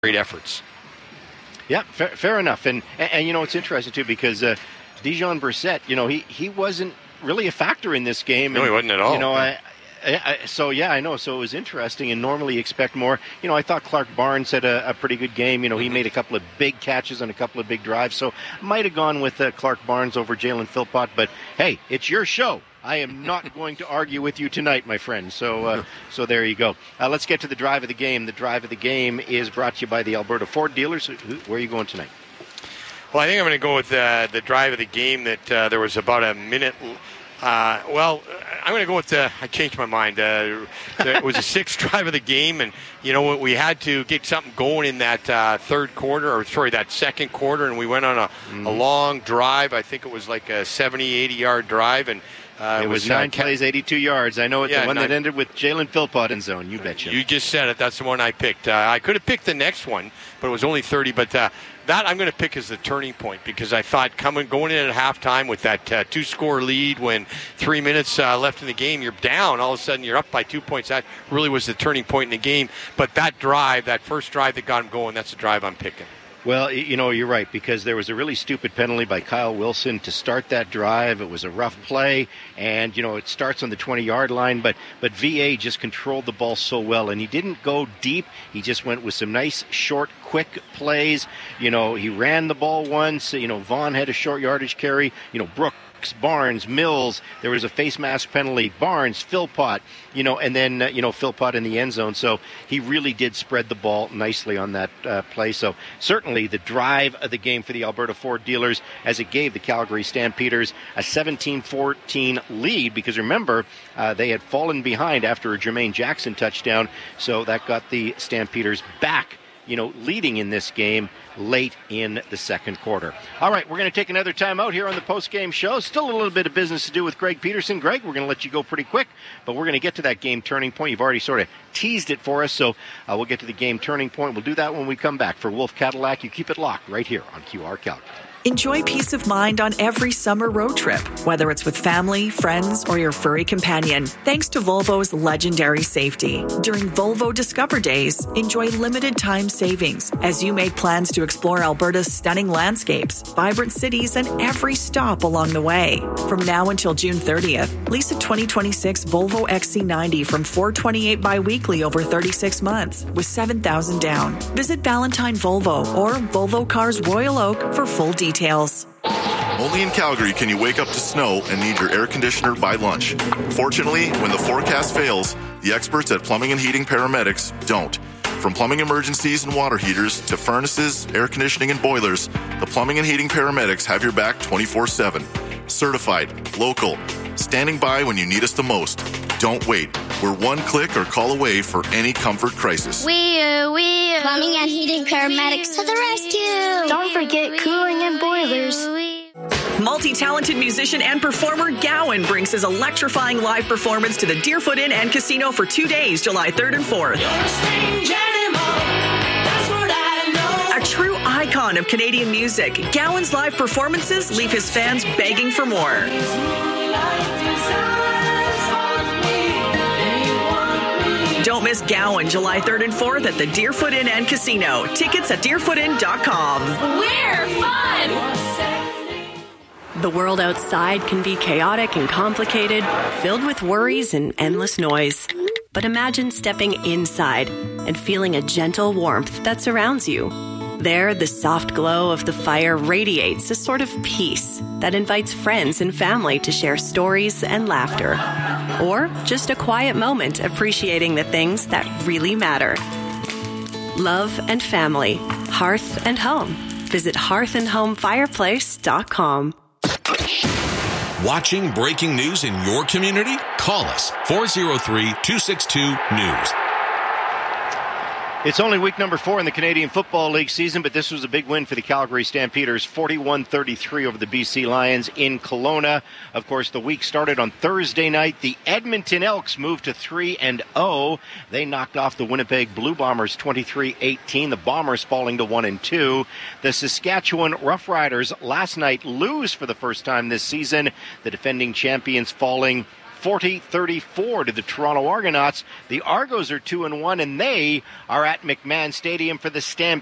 great efforts. Yeah, fair enough. And it's interesting, too, because Dijon Brissett, he wasn't really a factor in this game. No, he wasn't at all. I know. So it was interesting, and normally you expect more. I thought Clark Barnes had a pretty good game. He made a couple of big catches and a couple of big drives. So might have gone with Clark Barnes over Jalen Philpott. But, hey, it's your show. I am not going to argue with you tonight, my friend. So there you go. Let's get to the drive of the game. The drive of the game is brought to you by the Alberta Ford dealers. Where are you going tonight? Well, I think I'm going to go with the drive of the game that there was about a minute. I'm going to go with I changed my mind. It was a sixth drive of the game, and we had to get something going in that that second quarter, and we went on a long drive. I think it was like a 70, 80-yard drive, and it was 9 plays, 82 yards. I know it's the one that ended with Jalen Philpott in zone. You betcha. You just said it. That's the one I picked. I could have picked the next one, but it was only 30. But that I'm going to pick as the turning point, because I thought going in at halftime with that 2-score lead when 3 minutes left in the game, you're down. All of a sudden, you're up by 2 points. That really was the turning point in the game. But that first drive that got him going, that's the drive I'm picking. Well, you're right, because there was a really stupid penalty by Kyle Wilson to start that drive. It was a rough play, and, it starts on the 20-yard line, but VA just controlled the ball so well, and he didn't go deep. He just went with some nice, short, quick plays. He ran the ball once. Vaughn had a short yardage carry. Brooks, Barnes, Mills, there was a face mask penalty, Barnes, Philpott, and then, Philpott in the end zone. So he really did spread the ball nicely on that play. So certainly the drive of the game for the Alberta Ford dealers, as it gave the Calgary Stampeders a 17-14 lead, because remember, they had fallen behind after a Jermaine Jackson touchdown. So that got the Stampeders back, leading in this game late in the second quarter. All right, we're going to take another time out here on the post-game show. Still a little bit of business to do with Greg Peterson. Greg, we're going to let you go pretty quick, but we're going to get to that game turning point. You've already sort of teased it for us, so we'll get to the game turning point. We'll do that when we come back. For Wolf Cadillac, you keep it locked right here on QR Calgary. Enjoy peace of mind on every summer road trip, whether it's with family, friends, or your furry companion, thanks to Volvo's legendary safety. During Volvo Discover Days, enjoy limited time savings as you make plans to explore Alberta's stunning landscapes, vibrant cities, and every stop along the way. From now until June 30th, lease a 2026 Volvo XC90 from $428 bi-weekly over 36 months with $7,000 down. Visit Valentine Volvo or Volvo Cars Royal Oak for full details. Only in Calgary can you wake up to snow and need your air conditioner by lunch. Fortunately, when the forecast fails, the experts at Plumbing and Heating Paramedics don't. From plumbing emergencies and water heaters to furnaces, air conditioning, and boilers, the Plumbing and Heating Paramedics have your back 24/7. Certified, local, standing by when you need us the most. Don't wait. We're one click or call away for any comfort crisis. Plumbing and Heating Paramedics to the rescue. Don't forget cooling and boilers. Multi-talented musician and performer Gowan brings his electrifying live performance to the Deerfoot Inn and Casino for 2 days, July 3rd and 4th. A true icon of Canadian music, Gowan's live performances leave his fans begging for more. Don't miss Gowan, July 3rd and 4th at the Deerfoot Inn and Casino. Tickets at deerfootin.com. We're fun! The world outside can be chaotic and complicated, filled with worries and endless noise. But imagine stepping inside and feeling a gentle warmth that surrounds you. There, the soft glow of the fire radiates a sort of peace that invites friends and family to share stories and laughter. Or just a quiet moment appreciating the things that really matter. Love and family. Hearth and Home. Visit hearthandhomefireplace.com. Watching breaking news in your community? Call us 403-262-NEWS. It's only week number 4 in the Canadian Football League season, but this was a big win for the Calgary Stampeders, 41-33 over the BC Lions in Kelowna. Of course, the week started on Thursday night. The Edmonton Elks moved to 3-0. They knocked off the Winnipeg Blue Bombers 23-18. The Bombers falling to 1-2. The Saskatchewan Roughriders last night lose for the first time this season. The defending champions falling 40-34 to the Toronto Argonauts. The Argos are 2-1, and they are at McMahon Stadium for the Stampede.